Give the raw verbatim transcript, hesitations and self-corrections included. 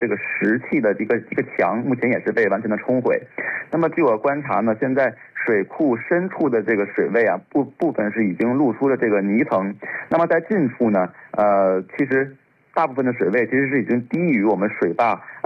这个石砌的一个一个墙，目前也是被完全的冲毁。那么据我观察呢，现在水库深处的这个水位啊，部部分是已经露出了这个泥层。那么在近处呢，呃，其实大部分的水位其实是已经低于我们水坝